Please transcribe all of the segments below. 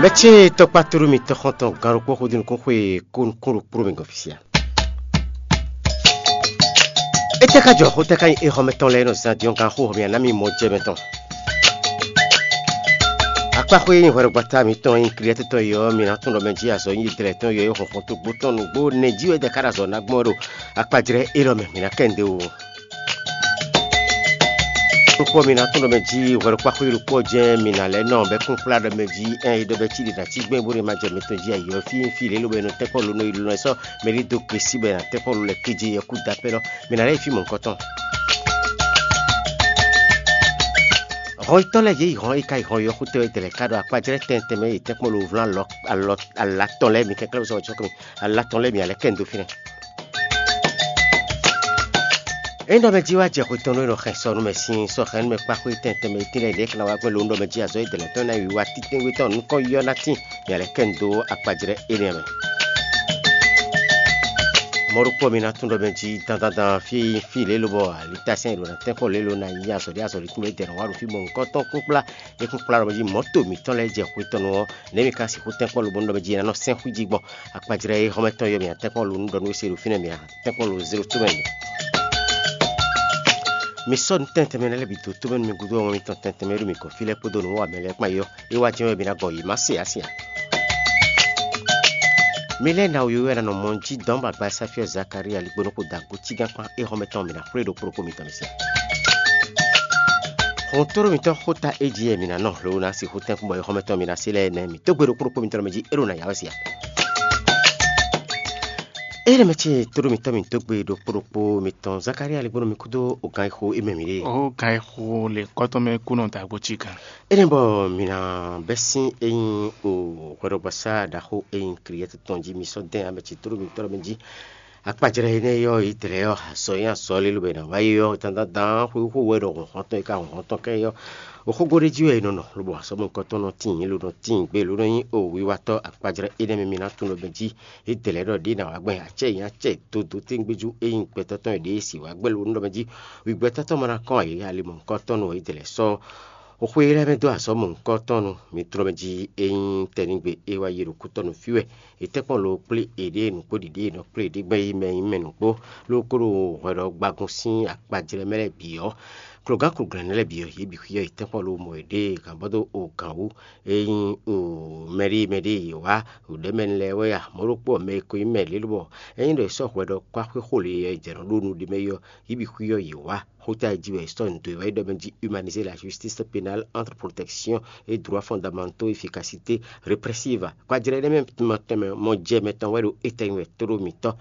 Meche tokpaturu mi tokhonton garoko hodin ko khwe kun kuru proving officiel. Eteka jo hoteka e remeton leno sa dion kan ho mi anami mo jemeton. Akwa khwe ni hore bata mi ton in create to yo mi na ton do menji aso yin direction yo ho fonto bouton go neji e de karazo na gmoro akwa dire ero mi na kende o. Ko mina to meji wor kwa khwiru ko je mina le no be kun fla de meji en de be ti da ti gbe buri ma je metonji ayo fi le lo be no te ko lo no ilu no so me ri do krisi be na te ko lo le keji e ku da pero mina le fi mon coton Roy to le yi roy kai roy yo khute te le kado akwa je tente me te ko lo vlan lo alla to le mi ke klo so cho ko alla to le mi ale kendo fine Endo meji wa je kutono no kheso no mesin so khen me pa kuiten te me tire de kla wa ko lundo meji azo de to na wi wa titin wi ton ko yo na tin ya le kendo akpajire eneme Moru ko mina tundo meji da fi le lobo litasen lo na te ko le lo na ya so ri tume de wa ru fi mon ko ton kupla e kupla meji moto mi ton le je kutono ne mi kasi kuten ko lo bondo meji na no sen huji gbo akpajire ho meton yo mi te ko lundo no se ru fi ne mi te ko lo zero tume Mi son tente menele bitu tu men mi gudo mi ton tente meru mi ko file podo no wa mele pa yo e wa je me bina go yi masi asia Mele na yo era no monji don ba ba Safia Zakari ali gbono ko dago tigan pa e ho meton mi na fredo proko mi tamisi Hontoro mi to hota eji mi na no lo na si hoten ko ho meton mi na sile ne mi to gbero proko mi to meji ero na ya asia Ele meche turu mitamin togbe do propo miton Zakari ali bono mikudo o gaiho ememire o gaiho le kotome kuno ta bochika ele bo mina besin en o kwero basa da ho en create tonji miso den ameche turu mitoro menji akpajere ne yo itere yo so ya so le lu bena wa yo tanda da hu wero hoto ka hoto ke yo o khogore jiwe no lo bo so mo kotono tin lu no tin gbe lu no yin o wi wa to akpajere ene mi na tun lo beji itele ro di na wa gbe ache to tin gbeju eyin peto ton de si wa gbe lu no beji wi gbe to mara kan yi ali mo kotono itele so o khwere me do aso mo kotono mi tro beji eyin tenigbe e wa yiru kotono fiwe itepon lo ple ede nu podide no ple de gbe yi menu po lo koro ro gbagun sin akpajere mere bi yo Kroga granele bio yibi khiyo itepo lo moede kambodo o kanwu eyin o meri wa o demen lewe ya moropo me ko imeli lo eyin do so kwedo kwa khole ejero lonu de meyo yibi khiyo yiwa hota jiwe stone to wa de benji humaniser la justice pénale entre protection et droits fondamentaux efficacité répressive kwa dire même mo je meton wedo etenwe toro mito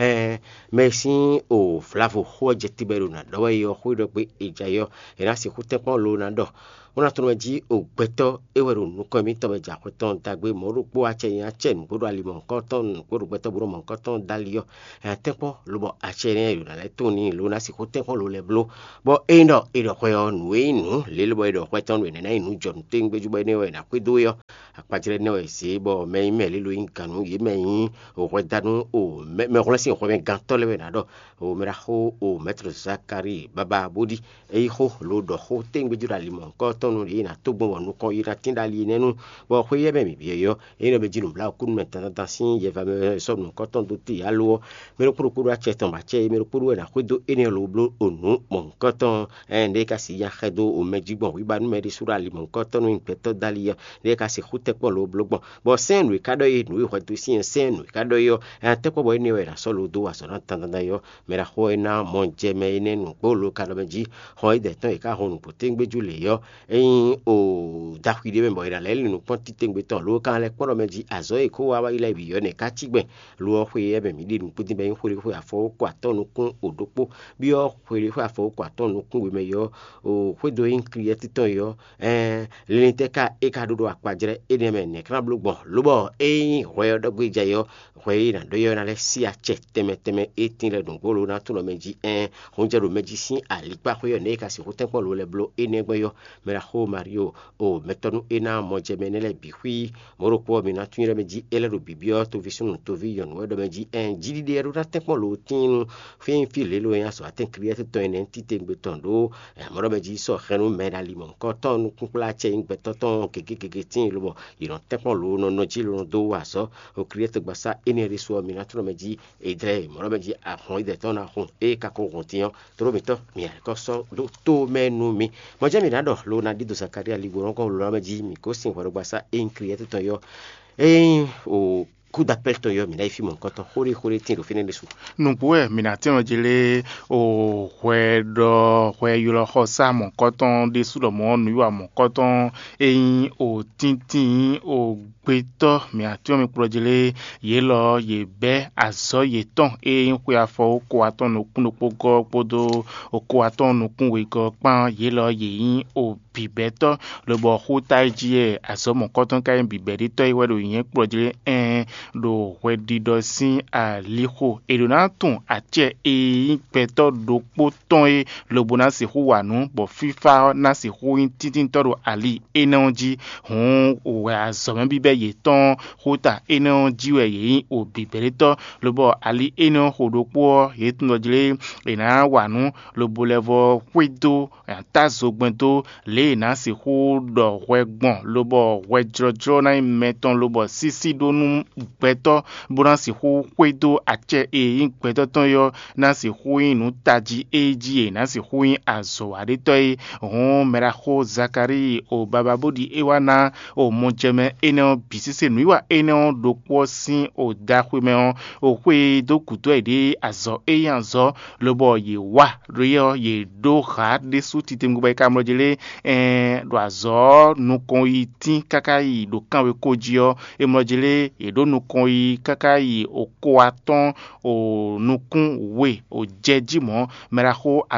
Messi o Flavo hoje tiberu na do yo hudo pe ejayo era si kutepon lo na do ona to meji o gbeto eweru nu ko mi to meja ko ton tagbe morupo ache yan chen bodo alimon ko ton ko gbeto buru mon ko ton dalio tepo lo bo ache ne ru na le to ni lo na si kutepon lo le blo bo endo edo ko yo nu inu le lo bo edo ko ton we na inu jon tengbe ju bo ne we na kwedo yo akpajire ne we si bo me email lo yin kanu ye me o ko danu o me relation ko ben ganto le na do o mera ho o maître Zakari baba bodi e ho lo do ho tengbe ju alimon ko tonu ina to gbon wonu ko ira tindali nenu bo ko ye be mi bi yo ina be jinum bla kun metan dansin ye va me so nu ko ton do ti alo me ro kuru a cheton ba che me ro kuru na ko do ene lo blo onu mon ko ton en de ka si ya khedo o meji gbon wi ba nu me di sura limon ko tonu in peto dali de ka si khute ko lo blo gbon bo sen wi ka do yi nu ko to si sen wi ka do yo te ko bo ni we na so lo do wa so na tanda yo me ra ho na mon je me ine nu ko lo ka do meji ho ide ton e ka ho nu potengbe ju le yo o dakhide me boira le nu ponti tengbe ton lo kan le poro meji azo e ko wa ile bi yo ne ka tigbe lo khwe e be mi di nu puti be khore khwe afo ko atonu kun odopo bi o khwe khwe afo ko atonu kun we me yo o khwe do in create ton yo le te ka e ka do apajere e ne me ne kra blogbon lo bo khwe do gbe jayo khwe na do yo na le si a che teme e tin le dun ko lo na tun lo meji honje lo meji sin ali pa khwe ne ka si ko ten ko lo le blo e ne gbe yo Mera ho Mario o betonu ena mojemenele bihui moropo mina tunire meji elero bibio to vision to vision wedo meji en jidi eru ratempo lo tin fin file lo ya so aten create to en entité gbetondo moro meji so khenu mena limon koton kunkula che gbetoton keke tin lo bo iron tempo lo no ji lo do wa so o create gbasa eneri so mina tro meji edre moro meji a hon de ton a hon e ka ko kontian tro mito mi ko so do to menu mi moje mi nado lo na dido Zakaria ligoron ko lo meji mi ko sin waro gbasa en create to yo o coup d'appel to yo mi na ifi mon koton hori tin lo fini desu nupue minatino jele o hwe yulo hosa mon koton de su lo mo nu wa mon koton eyin o tintin o gbeto minatino mi projele ye lo ye be azo ye ton eyin ku afo ko aton no kun pogo podo o ko aton no kun we go pan ye lo ye yin o bibeto lo bo huta ji azo mon koton ka yin biberi to iwe do yin projele do hwedido sin aliho edonatun ache peto do poton lobona se huwanu bo fifa na se huin titin toro ali enonji hon o azome bibe yeton hota enonji we yin o bibereto lobo ali enon hodopo yetun lojile ena wanu lobo levo hwedo tazogbento le na se hu do hwegbon lobo hwejrojo na meton lobo sisi donu gbeto bona si hu hwedo ache yin gbeto ton yo na si hu inu taji eji na si hu azo adetoy hon mera ho Zakari o bababodi ewana o monjeme eno bisise nuiwa eno dokwo sin o dahweme o hwe dokuto ede azo eyanzo lobo ye wa rio ye do ha de suti mgbe ka mrojele do azo nukon itin kakai do kanwe kojio emrojele ye do nukon i kakai oko aton o nukun we o jejimo meraho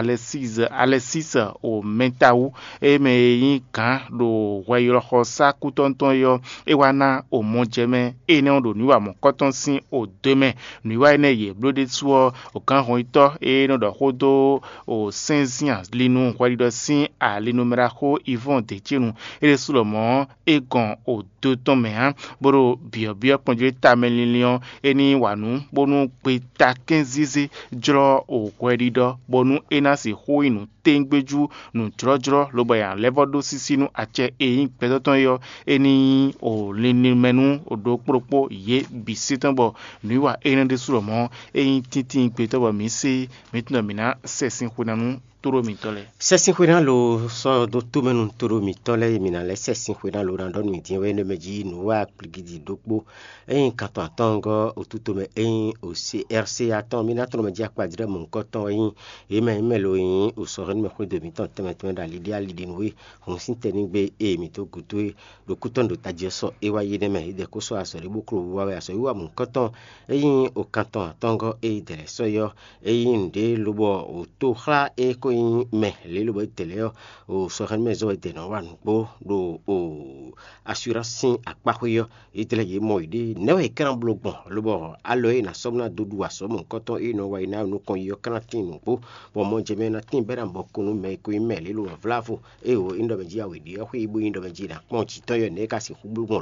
Alexis o mentawu me yin kan do wayro hosa kutonton yo ewana o monjeme ene do niwa mon koton sin o deme niwa ene ye blode suo o kan hon ito no do hodo o sensian linu walido sin a linu meraho Yvon de Chenu ele sulomo egon o doton me han boro bio ponjele tamelilion eni wanu bonu pe ta 15 jro o kwedido bonu enasi hoinu tengbeju nu jrojro lobo ya levodo sisinu ache eyin petoton yo eni o lini menu odo propo ye bisitanbo niwa enende suromo eyin tintin petobo mi se mitno mina sesin hunanu toro mitole sesin huina lo so do tumenu toro mitole mina le sesin huina lo randon mitin we ne meji no wa pligidi dokbo en kato atongo otutome en o CRC aton mina tro meji akwadire mon koton en e me lo en o so ren me ko de miton temetme da lidia lidinwe on sinteni gbe e mito gutwe lo kuton do tajeso e wa yede me de ko so asori bukro wa aso wa mon koton en o katon atongo e de so yo en de lobo o to kha e ko me lelo boy teleo o so ren me zo de no wan bo do o assurance akpahoyo itele ye moide newe kan blogbon lobo aloe na somna dudu aso mon koton e no wa ina no kon yo kan tin bo mo jeme na tin bera mbokunu me ko ime lelo vlavo e o indo meji awedi o ibu indo meji na pon chi to yo ne ka si